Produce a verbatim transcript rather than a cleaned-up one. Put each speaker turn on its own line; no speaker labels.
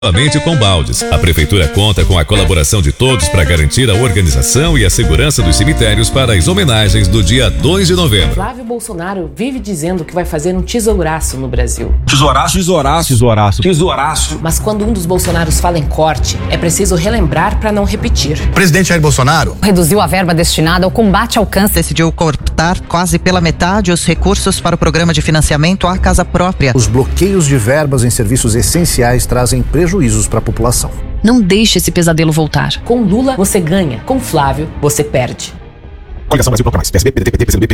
Somente com baldes. A Prefeitura conta com a colaboração de todos para garantir a organização e a segurança dos cemitérios para as homenagens do dia dois de novembro.
Flávio Bolsonaro vive dizendo que vai fazer um tesouraço no Brasil.
Tesouraço? Tesouraço. Tesouraço. Tesouraço.
Mas quando um dos Bolsonaros fala em corte, é preciso relembrar para não repetir.
O presidente Jair Bolsonaro
reduziu a verba destinada ao combate ao câncer.
Decidiu cortar quase pela metade os recursos para o programa de financiamento à casa própria.
Os bloqueios de verbas em serviços essenciais trazem prejuízos para a população.
Não deixe esse pesadelo voltar.
Com Lula, você ganha. Com Flávio, você perde.
Coligação Brasil Procura Mais. P S B, P D T, P T, P C do B,